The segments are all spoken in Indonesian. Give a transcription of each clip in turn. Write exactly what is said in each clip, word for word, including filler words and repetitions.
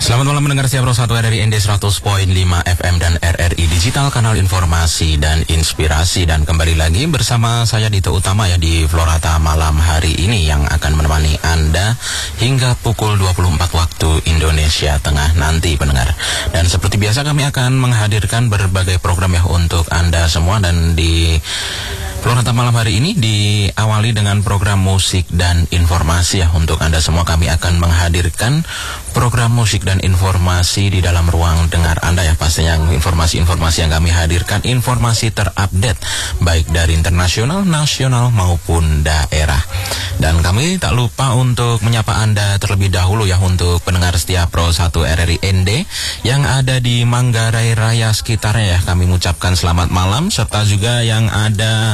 Selamat malam mendengar siap Pro satu R R I N D seratus koma lima F M dan R R I Digital, kanal informasi dan inspirasi. Dan kembali lagi bersama saya Dito Utama ya di Florata malam hari ini yang akan menemani Anda hingga pukul dua puluh empat waktu Indonesia Tengah nanti pendengar. Dan seperti biasa kami akan menghadirkan berbagai program ya untuk Anda semua. Dan di Florata malam hari ini diawali dengan program musik dan informasi ya. Untuk Anda semua kami akan menghadirkan program musik dan informasi di dalam ruang dengar Anda ya. Pastinya informasi-informasi yang kami hadirkan informasi terupdate baik dari internasional, nasional maupun daerah. Dan kami tak lupa untuk menyapa Anda terlebih dahulu ya untuk pendengar setia Pro satu R R I N D yang ada di Manggarai Raya sekitarnya ya. Kami mengucapkan selamat malam, serta juga yang ada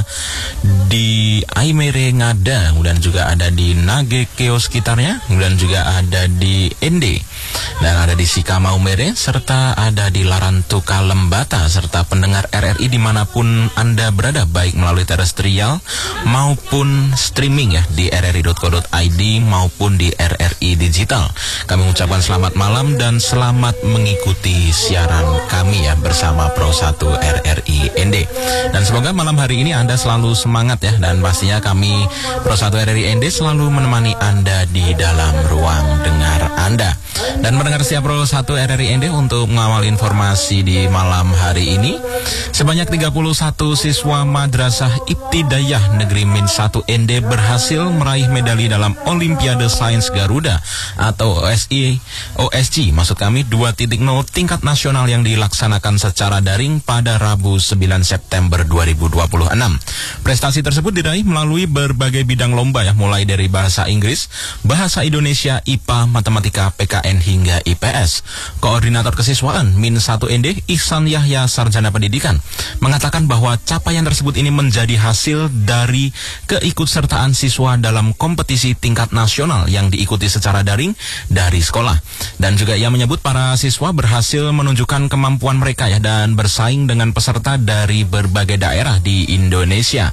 di Aimere Ngada, kemudian juga ada di Nagekeo sekitarnya, kemudian juga ada di N D dan ada di Sikamaumere, serta ada di Larantuka Lembata, serta pendengar R R I dimanapun Anda berada, baik melalui terestrial maupun streaming ya di r r i dot co dot i d maupun di R R I Digital. Kami mengucapkan selamat malam dan selamat mengikuti siaran kami ya bersama Pro satu R R I N D. Dan semoga malam hari ini Anda selalu semangat ya, dan pastinya kami Pro satu R R I N D selalu menemani Anda di dalam ruang dengar Anda. Dan mendengar siap Pro satu R R I N D untuk mengawal informasi di malam hari ini, sebanyak tiga puluh satu siswa Madrasah Ibtidayah Negeri Min satu N D berhasil meraih medali dalam Olimpiade Sains Garuda atau O S I O S G maksud kami dua titik nol tingkat nasional yang dilaksanakan secara daring pada Rabu sembilan September dua ribu dua puluh enam. Prestasi tersebut diraih melalui berbagai bidang lomba ya, mulai dari bahasa Inggris, bahasa Indonesia, I P A, matematika, P K N hingga I P S. Koordinator Kesiswaan Min satu N D, Ihsan Yahya Sarjana Pendidikan, mengatakan bahwa capaian tersebut ini menjadi hasil dari keikutsertaan siswa dalam kompetisi tingkat nasional yang diikuti secara daring dari sekolah. Dan juga ia menyebut para siswa berhasil menunjukkan kemampuan mereka ya dan bersaing dengan peserta dari berbagai daerah di Indonesia.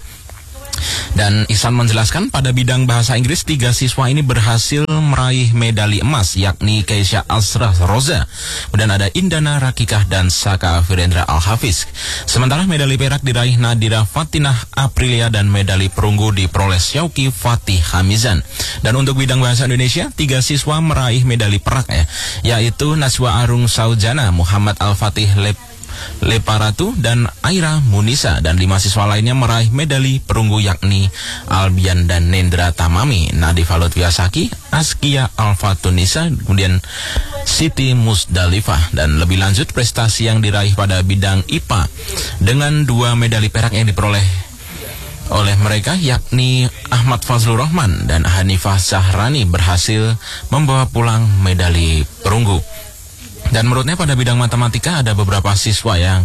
Dan Ihsan menjelaskan pada bidang bahasa Inggris, tiga siswa ini berhasil meraih medali emas, yakni Keisha Asrah Roza, kemudian ada Indana Rakikah dan Saka Virendra Al-Hafiz. Sementara medali perak diraih Nadira Fatinah Aprilia dan medali perunggu diperoleh Syauki Fatih Hamizan. Dan untuk bidang bahasa Indonesia, tiga siswa meraih medali perak ya, yaitu Naswa Arung Saujana, Muhammad Al-Fatih Lep Leparatu dan Aira Munisa. Dan lima siswa lainnya meraih medali perunggu, yakni Albian dan Nendra Tamami, Nadif Lutfiasaki, Askia Alfatunisa, kemudian Siti Musdalifah. Dan lebih lanjut, prestasi yang diraih pada bidang I P A dengan dua medali perak yang diperoleh oleh mereka, yakni Ahmad Fazlur Rahman dan Hanifah Zahrani, berhasil membawa pulang medali perunggu. Dan menurutnya pada bidang matematika ada beberapa siswa yang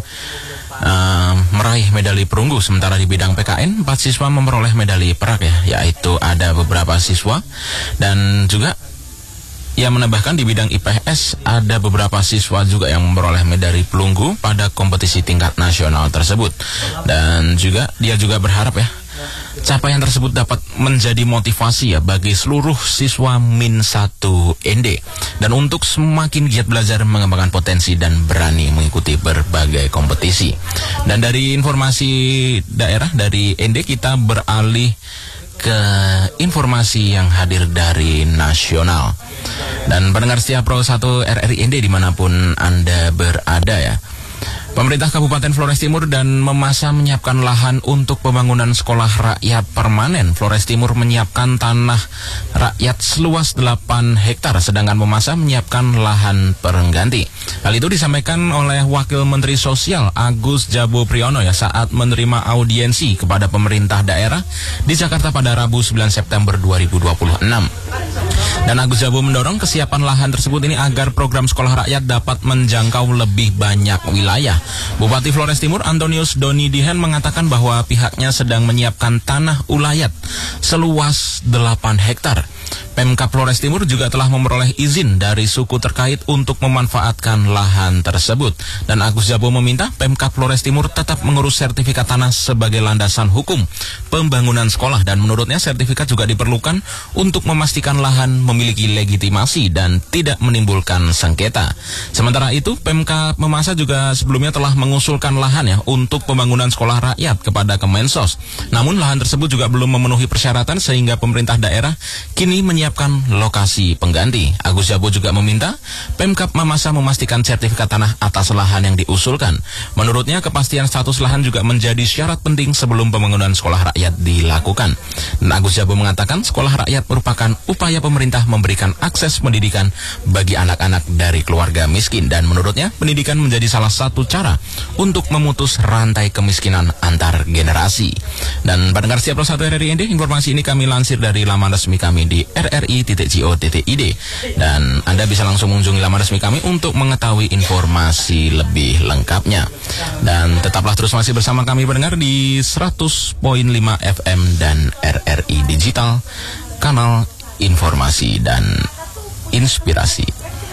uh, meraih medali perunggu, sementara di bidang P K N empat siswa memperoleh medali perak ya, yaitu ada beberapa siswa. Dan juga ia menambahkan di bidang I P S ada beberapa siswa juga yang memperoleh medali perunggu pada kompetisi tingkat nasional tersebut. Dan juga dia juga berharap ya capaian tersebut dapat menjadi motivasi ya bagi seluruh siswa Min satu N D, dan untuk semakin giat belajar, mengembangkan potensi dan berani mengikuti berbagai kompetisi. Dan dari informasi daerah dari N D kita beralih ke informasi yang hadir dari nasional. Dan pendengar setia Pro satu R R I N D dimanapun Anda berada ya, pemerintah Kabupaten Flores Timur dan Memasa menyiapkan lahan untuk pembangunan sekolah rakyat permanen. Flores Timur menyiapkan tanah rakyat seluas delapan hektar, sedangkan Memasa menyiapkan lahan pengganti. Hal itu disampaikan oleh Wakil Menteri Sosial Agus Jabo Priyono ya saat menerima audiensi kepada pemerintah daerah di Jakarta pada Rabu sembilan September dua ribu dua puluh enam. Dan Agus Jabo mendorong kesiapan lahan tersebut ini agar program sekolah rakyat dapat menjangkau lebih banyak wilayah. Bupati Flores Timur Antonius Doni Dihen mengatakan bahwa pihaknya sedang menyiapkan tanah ulayat seluas delapan hektar. Pemkab Flores Timur juga telah memperoleh izin dari suku terkait untuk memanfaatkan lahan tersebut. Dan Agus Jabo meminta Pemkab Flores Timur tetap mengurus sertifikat tanah sebagai landasan hukum pembangunan sekolah, dan menurutnya sertifikat juga diperlukan untuk memastikan lahan memiliki legitimasi dan tidak menimbulkan sengketa. Sementara itu, Pemkab Mamasa juga sebelumnya telah mengusulkan lahan ya untuk pembangunan sekolah rakyat kepada Kemensos. Namun lahan tersebut juga belum memenuhi persyaratan sehingga pemerintah daerah kini menyiapkan lokasi pengganti. Agus Jabo juga meminta Pemkab Mamasa memastikan sertifikat tanah atas lahan yang diusulkan. Menurutnya kepastian status lahan juga menjadi syarat penting sebelum pembangunan sekolah rakyat dilakukan. Dan Agus Jabo mengatakan sekolah rakyat merupakan upaya pemerintah memberikan akses pendidikan bagi anak-anak dari keluarga miskin, dan menurutnya pendidikan menjadi salah satu cara untuk memutus rantai kemiskinan antar generasi. Dan pendengar setiap satu R R I N D, informasi ini kami lansir dari laman resmi kami di r r i titik co titik i d, dan Anda bisa langsung mengunjungi laman resmi kami untuk mengetahui informasi lebih lengkapnya. Dan tetaplah terus masih bersama kami pendengar di seratus koma lima F M dan R R I Digital, kanal informasi dan inspirasi.